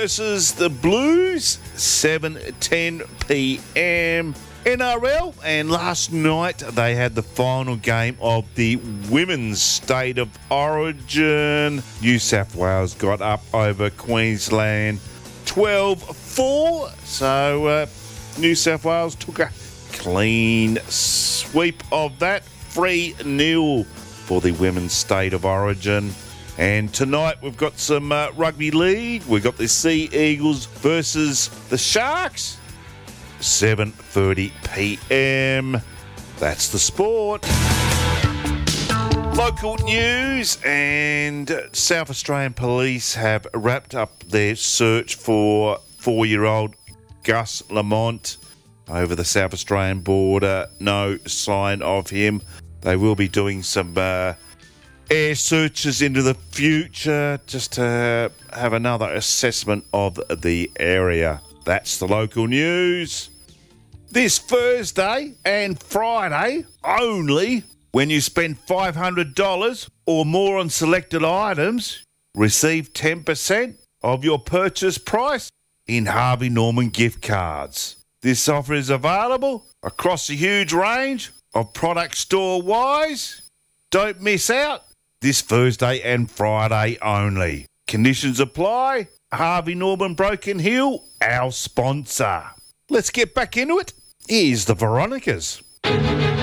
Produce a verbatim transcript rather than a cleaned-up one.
versus the Blues, seven ten p m N R L, and last night they had the final game of the Women's State of Origin. New South Wales got up over Queensland twelve four, so uh, New South Wales took a clean sweep of that, three nil for the Women's State of Origin. And tonight we've got some uh, rugby league. We've got the Sea Eagles versus the Sharks, seven thirty p m. That's the sport. Local news, and South Australian Police have wrapped up their search for four-year-old Gus Lamont over the South Australian border. No sign of him. They will be doing some uh, air searches into the future just to have another assessment of the area. That's the local news. This Thursday and Friday only, when you spend five hundred dollars or more on selected items, receive ten percent of your purchase price in Harvey Norman gift cards. This offer is available across a huge range of products store-wise. Don't miss out. This Thursday and Friday only. Conditions apply. Harvey Norman Broken Hill, our sponsor. Let's get back into it. Here's the Veronicas.